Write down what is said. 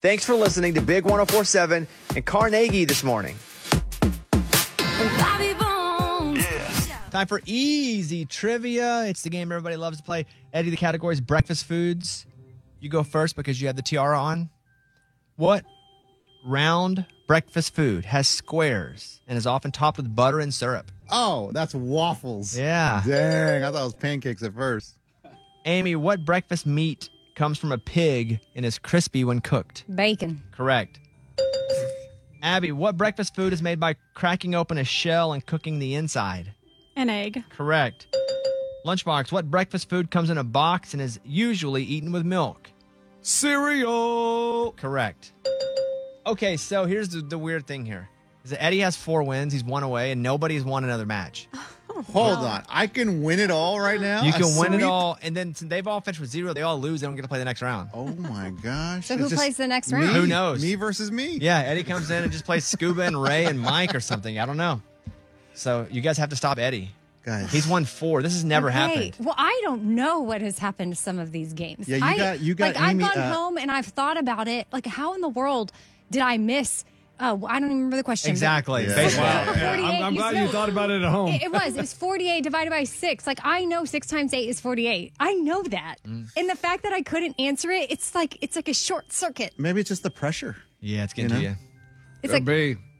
Thanks for listening to Big 104.7 and Carnegie this morning. Time for easy trivia. It's the game everybody loves to play. Eddie, the category is breakfast foods. You go first because you have the tiara on. What round breakfast food has squares and is often topped with butter and syrup? Oh, that's waffles. Yeah. Dang, I thought it was pancakes at first. Amy, what breakfast meat comes from a pig and is crispy when cooked? Bacon. Correct. Abby, what breakfast food is made by cracking open a shell and cooking the inside? An egg. Correct. Lunchbox, what breakfast food comes in a box and is usually eaten with milk? Cereal. Correct. Okay, so here's the weird thing here. Is that Eddie has 4 wins. He's 1 away, and nobody's won another match. Hold on. I can win it all right now? You can A win it sweep? all, and then since they've all finished with 0, they all lose. They don't get to play the next round. Oh, my gosh. So who It's just plays the next me? round? Who knows? Me versus me. Yeah, Eddie comes in and just plays Scuba and Ray and Mike or something. I don't know. So you guys have to stop Eddie. Guys. He's won 4. This has never Okay. happened. Well, I don't know what has happened to some of these games. Yeah, you got I've Amy, gone home and I've thought about it. Like, how in the world did I miss? I don't even remember the question. Exactly. Yeah. Baseball. Wow. 48, I'm glad you thought about it at home. It was 48 divided by 6. Like, I know 6 times 8 is 48. I know that. And the fact that I couldn't answer it, it's like a short circuit. Maybe it's just the pressure. Yeah, it's getting You to know? you. It's Could like be.